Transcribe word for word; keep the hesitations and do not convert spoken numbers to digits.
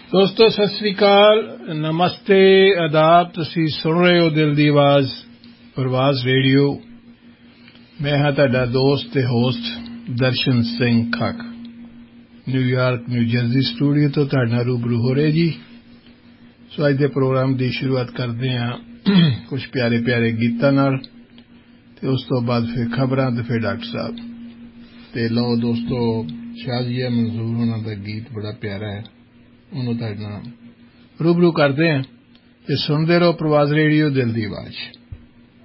दोस्तों सत श्री अकाल, नमस्ते, आदाब। तुसी सुन रहे हो दिल दी आवाज़ प्रवास रेडियो। मैं हाँ तुहाडा दोस्त ते होस्ट दर्शन Singh खक, New York new Jersey studio तो तुहाडे नाल रूबरू हो रहे जी। सो अज दे प्रोग्राम की शुरुआत करते हैं कुछ प्यारे प्यारे गीतां नाल, ते उस तो बाद फिर खबरां ते फिर डॉक्टर साहब। ते लो दोस्तों, शाजिया मंजूर होना दा गीत बड़ा प्यारा है, उन्होंने तुहाडे नाल रूबरू करते हैं। ते सुनते रहो प्रवास रेडियो दिल दी आवाज़।